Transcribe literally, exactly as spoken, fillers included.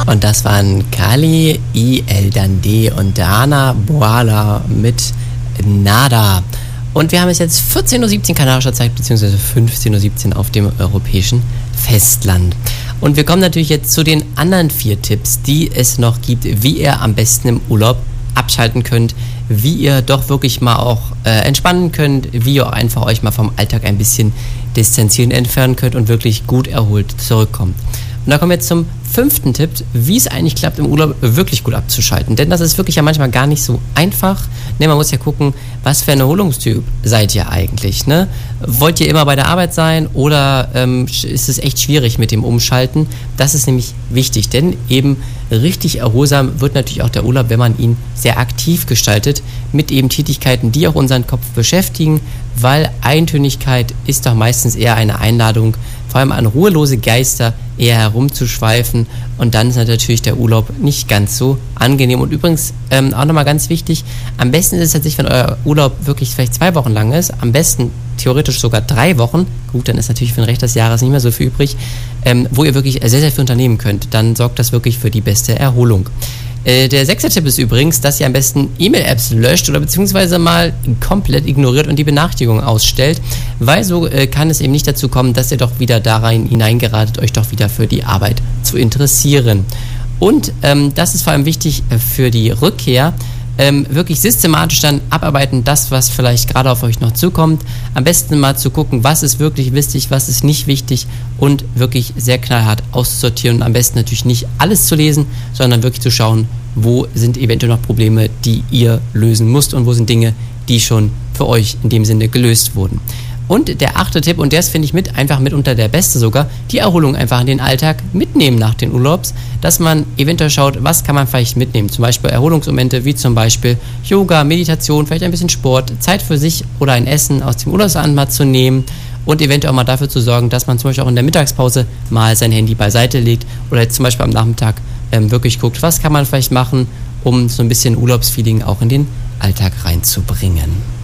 Und das waren Kali, I, El Dande und Dana Boala mit Nada. Und wir haben es jetzt vierzehn Uhr siebzehn kanadischer Zeit, beziehungsweise fünfzehn Uhr siebzehn auf dem europäischen Festland. Und wir kommen natürlich jetzt zu den anderen vier Tipps, die es noch gibt, wie ihr am besten im Urlaub abschalten könnt, wie ihr doch wirklich mal auch äh, entspannen könnt, wie ihr auch einfach euch mal vom Alltag ein bisschen distanzieren, entfernen könnt und wirklich gut erholt zurückkommt. Und da kommen wir jetzt zum fünften Tipp, wie es eigentlich klappt, im Urlaub wirklich gut abzuschalten. Denn das ist wirklich ja manchmal gar nicht so einfach. Ne, man muss ja gucken, was für ein Erholungstyp seid ihr eigentlich. Ne? Wollt ihr immer bei der Arbeit sein oder ähm, ist es echt schwierig mit dem Umschalten? Das ist nämlich wichtig, denn eben richtig erholsam wird natürlich auch der Urlaub, wenn man ihn sehr aktiv gestaltet, mit eben Tätigkeiten, die auch unseren Kopf beschäftigen, weil Eintönigkeit ist doch meistens eher eine Einladung, vor allem an ruhelose Geister eher herumzuschweifen, und dann ist natürlich der Urlaub nicht ganz so angenehm. Und übrigens ähm, auch nochmal ganz wichtig, am besten ist es tatsächlich, wenn euer Urlaub wirklich vielleicht zwei Wochen lang ist, am besten theoretisch sogar drei Wochen, gut, dann ist natürlich für den Rest des Jahres nicht mehr so viel übrig, ähm, wo ihr wirklich sehr, sehr viel unternehmen könnt, dann sorgt das wirklich für die beste Erholung. Der sechste Tipp ist übrigens, dass ihr am besten E-Mail-Apps löscht oder beziehungsweise mal komplett ignoriert und die Benachrichtigungen ausstellt, weil so äh, kann es eben nicht dazu kommen, dass ihr doch wieder da rein hineingeratet, euch doch wieder für die Arbeit zu interessieren. Und ähm, das ist vor allem wichtig äh, für die Rückkehr, ähm, wirklich systematisch dann abarbeiten, das, was vielleicht gerade auf euch noch zukommt. Am besten mal zu gucken, was ist wirklich wichtig, was ist nicht wichtig, und wirklich sehr knallhart auszusortieren und am besten natürlich nicht alles zu lesen, sondern wirklich zu schauen, wo sind eventuell noch Probleme, die ihr lösen müsst, und wo sind Dinge, die schon für euch in dem Sinne gelöst wurden. Und der achte Tipp, und das finde ich mit einfach mitunter der beste sogar, die Erholung einfach in den Alltag mitnehmen nach den Urlaubs, dass man eventuell schaut, was kann man vielleicht mitnehmen. Zum Beispiel Erholungsmomente wie zum Beispiel Yoga, Meditation, vielleicht ein bisschen Sport, Zeit für sich oder ein Essen aus dem Urlaubsland mal zu nehmen und eventuell auch mal dafür zu sorgen, dass man zum Beispiel auch in der Mittagspause mal sein Handy beiseite legt oder jetzt zum Beispiel am Nachmittag ähm, wirklich guckt, was kann man vielleicht machen, um so ein bisschen Urlaubsfeeling auch in den Alltag reinzubringen.